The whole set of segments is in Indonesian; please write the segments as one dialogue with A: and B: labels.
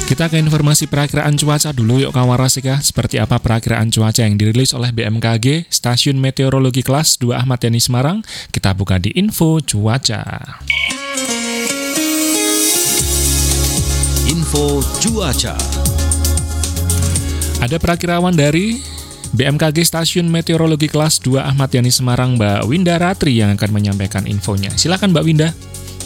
A: Kita ke informasi perakiraan cuaca dulu yuk kawan Rasika. Seperti apa perakiraan cuaca yang dirilis oleh BMKG, Stasiun Meteorologi Kelas 2 Ahmad Yani Semarang. Kita buka di info cuaca.
B: Info cuaca.
A: Ada perakirawan dari BMKG Stasiun Meteorologi Kelas 2 Ahmad Yani Semarang, Mbak Winda Ratri yang akan menyampaikan infonya. Silakan Mbak Winda.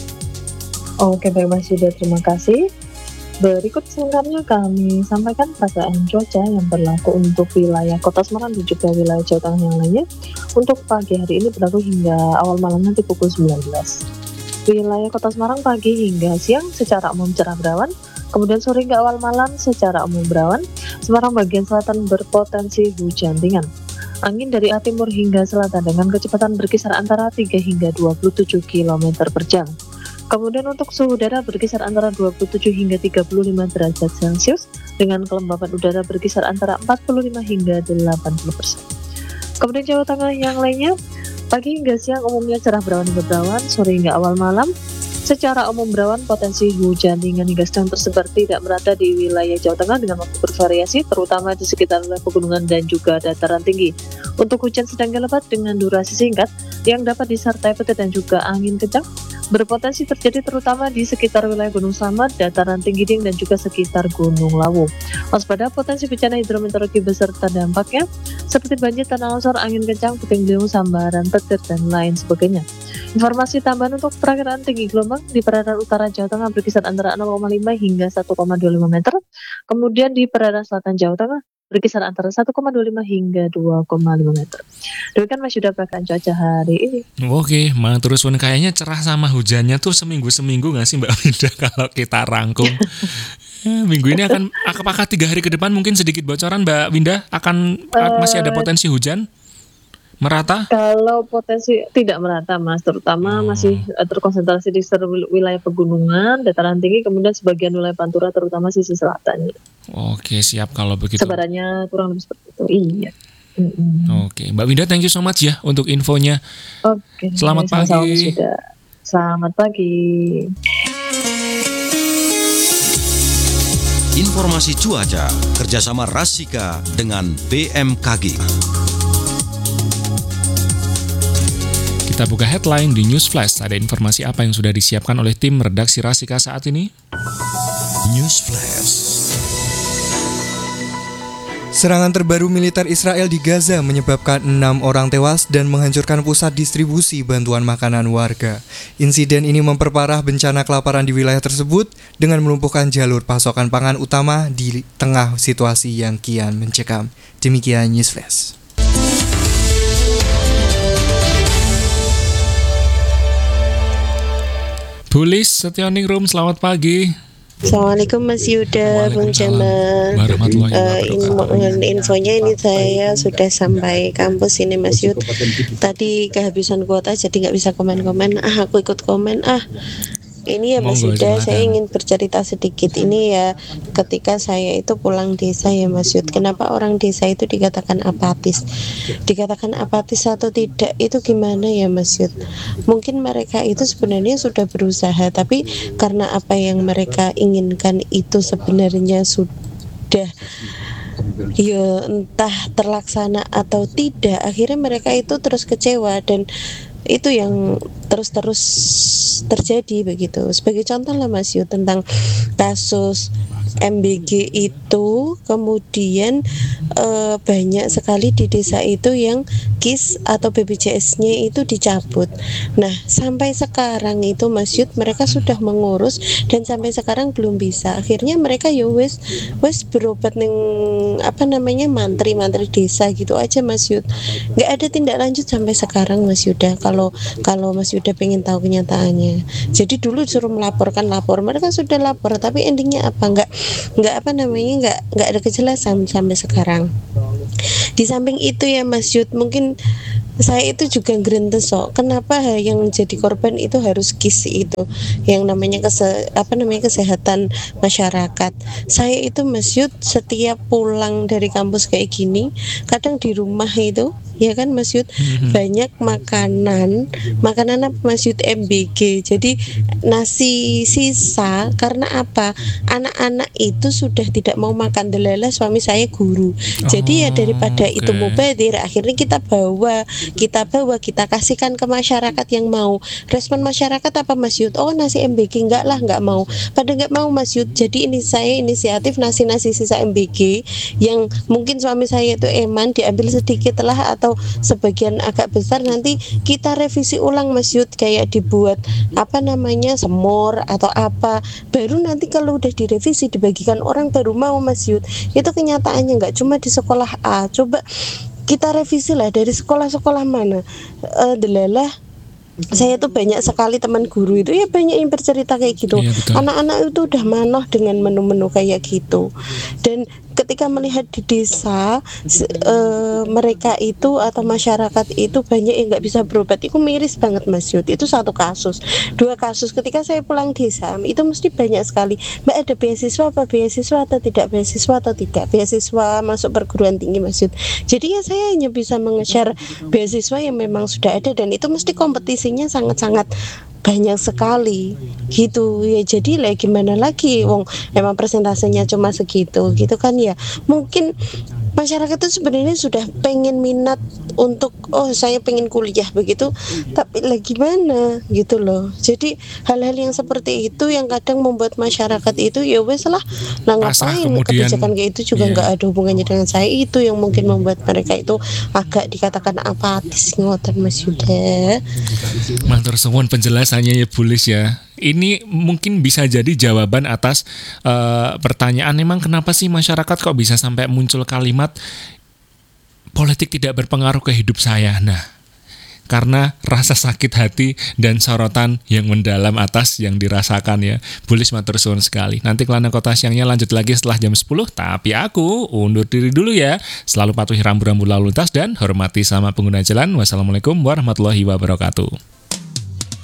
C: Oke, baik Mas Yuda, terima kasih. Berikut selengkapnya kami sampaikan perakiraan cuaca yang berlaku untuk wilayah Kota Semarang dan juga wilayah Jawa Tengah yang lainnya. Untuk pagi hari ini berlaku hingga awal malam nanti pukul 19. Wilayah Kota Semarang pagi hingga siang secara umum cerah berawan, kemudian sore hingga awal malam secara umum berawan. Semarang bagian selatan berpotensi hujan ringan. Angin dari arah timur hingga selatan dengan kecepatan berkisar antara 3 hingga 27 km per jam. Kemudian untuk suhu udara berkisar antara 27 hingga 35 derajat Celcius dengan kelembapan udara berkisar antara 45 hingga 80%. Kemudian Jawa Tengah yang lainnya, pagi hingga siang umumnya cerah berawan hingga berawan, sore hingga awal malam secara umum berawan, potensi hujan ringan hingga sedang tersebar tidak merata di wilayah Jawa Tengah dengan waktu bervariasi terutama di sekitar wilayah pegunungan dan juga dataran tinggi. Untuk hujan sedang hingga lebat dengan durasi singkat yang dapat disertai petir dan juga angin kencang berpotensi terjadi terutama di sekitar wilayah Gunung Slamet, dataran tinggi Dieng dan juga sekitar Gunung Lawu. Waspada potensi bencana hidrometeorologi beserta dampaknya seperti banjir, tanah longsor, angin kencang, puting beliung, sambaran, petir dan lain sebagainya. Informasi tambahan untuk perakiraan tinggi gelombang di perairan utara Jawa Tengah berkisar antara 0,5 hingga 1,25 meter. Kemudian di perairan selatan Jawa Tengah berkisar antara 1,25 hingga 2,5 meter. Demikian Mas Yuda perakiraan cuaca hari ini.
A: Oke, terus kayaknya cerah sama hujannya tuh seminggu-seminggu nggak sih Mbak Winda kalau kita rangkum? Minggu ini apakah 3 hari ke depan mungkin sedikit bocoran Mbak Winda masih ada potensi hujan? Merata?
C: Kalau potensi tidak merata Mas, terutama masih terkonsentrasi di wilayah pegunungan, dataran tinggi, kemudian sebagian wilayah Pantura terutama sisi selatan.
A: Oke, siap kalau begitu.
C: Sebarannya kurang lebih seperti itu. Iya.
A: Oke, Mbak Winda, thank you so much ya untuk infonya.
C: Oke.
A: Selamat pagi.
C: Selamat pagi.
B: Informasi cuaca kerjasama Rasika dengan BMKG.
A: Kita buka headline di News Flash. Ada informasi apa yang sudah disiapkan oleh tim redaksi Rasika saat ini?
B: News Flash.
D: Serangan terbaru militer Israel di Gaza menyebabkan 6 orang tewas dan menghancurkan pusat distribusi bantuan makanan warga. Insiden ini memperparah bencana kelaparan di wilayah tersebut dengan melumpuhkan jalur pasokan pangan utama di tengah situasi yang kian mencekam. Demikian News Flash.
A: Bulis Setioningrum, selamat pagi.
E: Assalamualaikum Mas Yuda, Bung Jamal. Infonya ini saya sudah sampai kampus ini Mas Yud. Tadi kehabisan kuota jadi nggak bisa komen-komen. Aku ikut komen. Ini ya Mas Yuda, saya ingin bercerita sedikit. Ini ya ketika saya itu pulang desa ya Mas Yud. Kenapa orang desa itu dikatakan apatis? Dikatakan apatis atau tidak itu gimana ya Mas Yud? Mungkin mereka itu sebenarnya sudah berusaha, tapi karena apa yang mereka inginkan itu sebenarnya sudah ya entah terlaksana atau tidak, akhirnya mereka itu terus kecewa dan itu yang terus-terus terjadi begitu. Sebagai contoh lah Mas Yu tentang kasus MBG itu, kemudian banyak sekali di desa itu yang KIS atau BPJS-nya itu dicabut. Nah sampai sekarang itu Mas Yud mereka sudah mengurus dan sampai sekarang belum bisa. Akhirnya mereka ya wes berobat neng mantri desa gitu aja Mas Yud. Nggak ada tindak lanjut sampai sekarang Mas Yuda. Kalau Mas Yuda pengen tahu kenyataannya. Jadi dulu disuruh lapor, mereka sudah lapor, tapi endingnya apa? Nggak ada kejelasan sampai sekarang. Di samping itu ya Mas Yud, mungkin saya itu juga gerentes kenapa yang jadi korban itu harus KIS itu yang namanya kesehatan masyarakat. Saya itu Mas Yud setiap pulang dari kampus kayak gini, kadang di rumah itu ya kan Mas Yud, banyak makanan apa Mas Yud, MBG. Jadi nasi sisa karena apa? Anak-anak itu sudah tidak mau makan. Delala suami saya guru. Jadi ya daripada itu mubazir, akhirnya kita kasihkan ke masyarakat yang mau. Respon masyarakat apa Mas Yud? Oh, nasi MBG enggak mau. Pada enggak mau Mas Yud. Jadi ini saya inisiatif nasi sisa MBG yang mungkin suami saya itu eman, diambil sedikit lah atau sebagian agak besar, nanti kita revisi ulang Mas Yud, kayak dibuat semur atau apa, baru nanti kalau udah direvisi dibagikan orang baru mau Mas Yud. Itu kenyataannya nggak cuma di sekolah A, coba kita revisi lah dari sekolah-sekolah mana. Delalah saya tuh banyak sekali teman guru itu ya banyak yang bercerita kayak gitu. Anak-anak itu udah manoh dengan menu-menu kayak gitu. Dan ketika melihat di desa mereka itu atau masyarakat itu banyak yang nggak bisa berobat, itu miris banget Mas Yud. Itu satu kasus. 2 kasus ketika saya pulang desa itu mesti banyak sekali, Mbak ada beasiswa atau tidak beasiswa masuk perguruan tinggi Mas Yud. Jadi ya saya hanya bisa menge-share beasiswa yang memang sudah ada, dan itu mesti kompetisinya sangat-sangat banyak sekali gitu ya. Jadi lah gimana lagi, wong emang persentasenya cuma segitu gitu kan ya. Mungkin masyarakat itu sebenarnya sudah pengen minat untuk saya pengen kuliah begitu, tapi lah gimana gitu loh. Jadi hal-hal yang seperti itu yang kadang membuat masyarakat itu ya wes lah, nah ngapain kebijakan kayak itu juga nggak ada hubungannya dengan saya. Itu yang mungkin membuat mereka itu agak dikatakan apatis ngoten Mas Yuda.
A: Matur suwun penjelasannya ya Bulis ya. Ini mungkin bisa jadi jawaban atas pertanyaan memang kenapa sih masyarakat kok bisa sampai muncul kalimat politik tidak berpengaruh ke hidup saya. Nah, karena rasa sakit hati dan sorotan yang mendalam atas yang dirasakan ya. Bulis matur suwun sekali. Nanti Kelana Kota Siangnya lanjut lagi setelah jam 10, tapi aku undur diri dulu ya. Selalu patuhi rambu-rambu lalu lintas dan hormati sama pengguna jalan. Wassalamualaikum warahmatullahi wabarakatuh.